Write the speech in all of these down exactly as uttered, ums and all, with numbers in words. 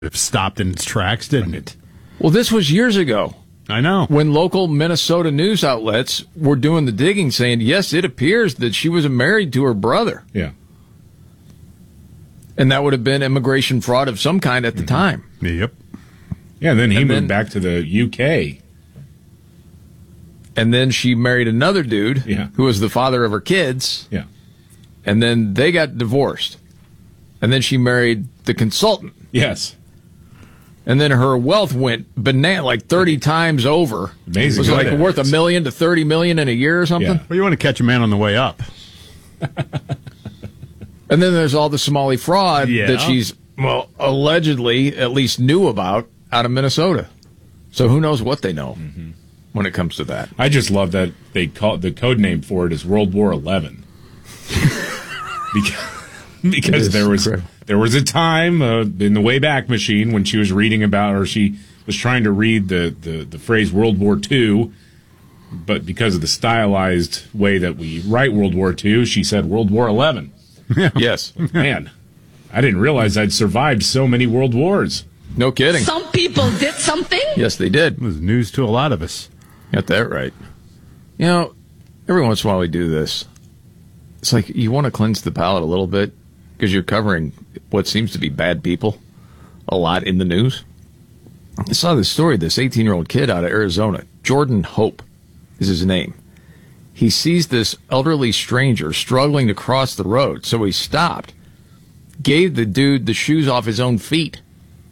It stopped in its tracks, didn't it? Well, this was years ago. I know. When local Minnesota news outlets were doing the digging, saying, yes, it appears that she was married to her brother. Yeah. And that would have been immigration fraud of some kind at the mm-hmm. time. Yep. Yeah, and then he and moved then, back to the U K. And then she married another dude yeah. who was the father of her kids. Yeah. And then they got divorced. And then she married the consultant. Yes. And then her wealth went banana like thirty times over. Amazing. It was like worth a million to thirty million in a year or something. Yeah. Well, you want to catch a man on the way up. And then there's all the Somali fraud yeah. that she's, well, allegedly at least knew about out of Minnesota. So who knows what they know mm-hmm. when it comes to that. I just love that they call the code name for it is World War Eleven. because because there was correct. there was a time uh, in the Wayback Machine when she was reading about, or she was trying to read the, the, the phrase World War Two, but because of the stylized way that we write World War Two, she said World War Eleven. Yes. Man, I didn't realize I'd survived so many world wars. No kidding. Some people did something. Yes, they did. It was news to a lot of us. Got that right. You know, every once in a while we do this. It's like you want to cleanse the palate a little bit because you're covering what seems to be bad people a lot in the news. I saw this story, this eighteen-year-old kid out of Arizona, Jordan Hope is his name. He sees this elderly stranger struggling to cross the road, so he stopped, gave the dude the shoes off his own feet,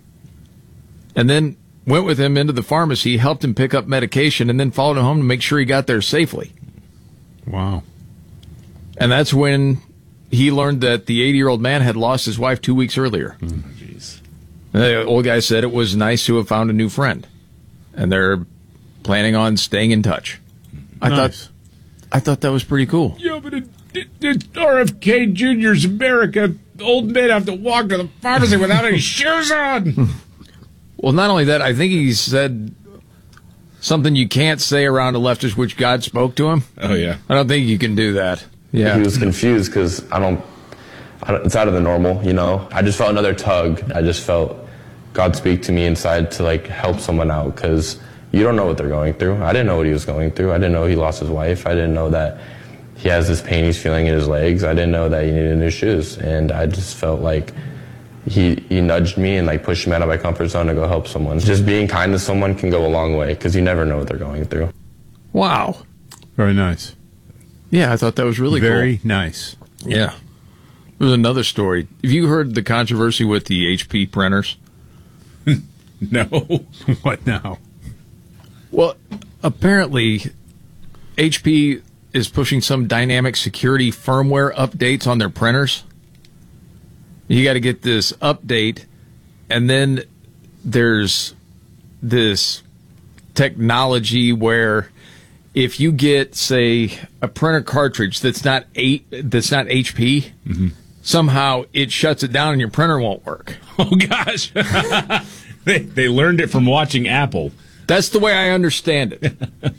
and then went with him into the pharmacy, helped him pick up medication, and then followed him home to make sure he got there safely. Wow. And that's when he learned that the eighty-year-old man had lost his wife two weeks earlier. Mm. Oh, jeez. The old guy said it was nice to have found a new friend, and they're planning on staying in touch. I nice. thought, I thought that was pretty cool. Yeah, but it, it, it's R F K Junior's America. Old men have to walk to the pharmacy without any shoes on. Well, not only that, I think he said something you can't say around a leftist, which God spoke to him. Oh, yeah. I don't think you can do that. Yeah. He was confused because I don't, I don't, it's out of the normal, you know. I just felt another tug. I just felt God speak to me inside to, like, help someone out because you don't know what they're going through. I didn't know what he was going through. I didn't know he lost his wife. I didn't know that he has this pain he's feeling in his legs. I didn't know that he needed new shoes. And I just felt like he, he nudged me and, like, pushed me out of my comfort zone to go help someone. Just being kind to someone can go a long way because you never know what they're going through. Wow. Very nice. Yeah, I thought that was really Very cool. nice. Yeah. There's another story. Have you heard the controversy with the H P printers? No. What now? Well, apparently H P is pushing some dynamic security firmware updates on their printers. You got to get this update, and then there's this technology where if you get, say, a printer cartridge that's not eight, that's not H P, mm-hmm. somehow it shuts it down and your printer won't work. Oh gosh, they they learned it from watching Apple. That's the way I understand it.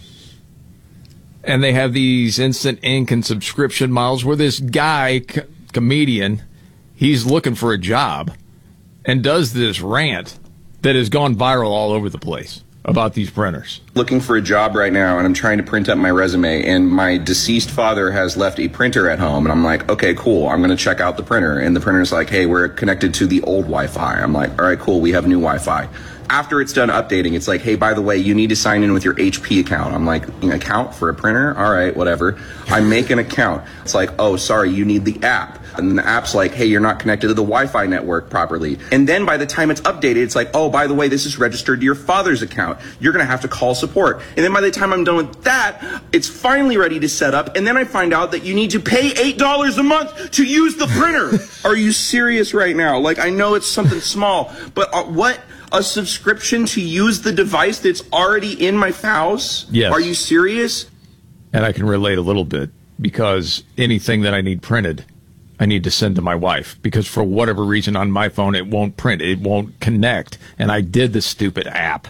And they have these instant ink and subscription models where this guy, co- comedian, he's looking for a job and does this rant that has gone viral all over the place about these printers. Looking for a job right now, and I'm trying to print up my resume, and my deceased father has left a printer at home, and I'm like, okay, cool, I'm going to check out the printer. And the printer's like, hey, we're connected to the old Wi-Fi. I'm like, all right, cool, we have new Wi-Fi. After it's done updating, it's like, hey, by the way, you need to sign in with your H P account. I'm like, an account for a printer? All right, whatever. I make an account. It's like, oh, sorry, you need the app. And the app's like, hey, you're not connected to the Wi-Fi network properly. And then by the time it's updated, it's like, oh, by the way, this is registered to your father's account. You're going to have to call support. And then by the time I'm done with that, it's finally ready to set up. And then I find out that you need to pay eight dollars a month to use the printer. Are you serious right now? Like, I know it's something small, but uh, what? A subscription to use the device that's already in my house? Yes. Are you serious? And I can relate a little bit because anything that I need printed, I need to send to my wife because for whatever reason on my phone it won't print, it won't connect, and I did the stupid app.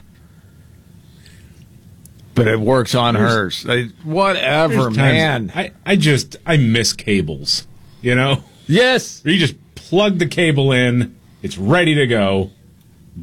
But it works on There's, hers. I, whatever, man. I, I just, I miss cables, you know? Yes. You just plug the cable in, it's ready to go.